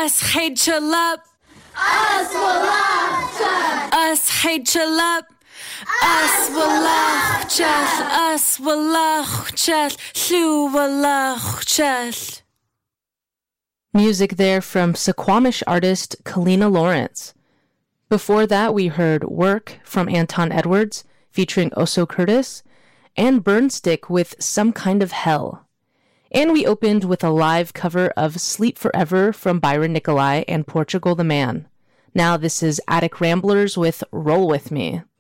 Us H-a-lup. Us walachchel. Us H-a-lup. Us walachchel. Us walachchel. Llu walachchel. Music there from Suquamish artist Kalina Lawrence. Before that, we heard Work from Anton Edwards, featuring Oso Curtis, and Burnstick with Some Kind of Hell. And we opened with a live cover of Sleep Forever from Byron Nicolai and Portugal the Man. Now this is Attic Ramblers with Roll With Me.